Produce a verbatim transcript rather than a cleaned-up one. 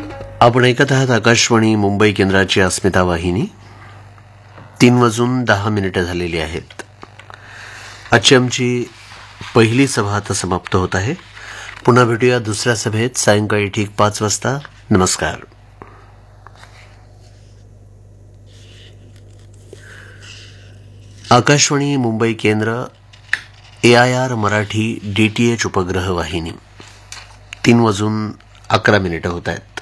आपण ऐकत आहात आकाशवाणी मुंबई केंद्राची अस्मिता वाहिनी. तीन वाजून दहा मिनिटं झालेली आहेत. आजची आमची पहिली सभा आता समाप्त होत आहे. पुन्हा भेटूया दुसऱ्या सभेत सायंकाळी ठीक पाच वाजता. नमस्कार. आकाशवाणी मुंबई केंद्र, ए I R Marathi D T H उपग्रह वाहिनी. तीन वाजून अकरा मिनिटं होत आहेत.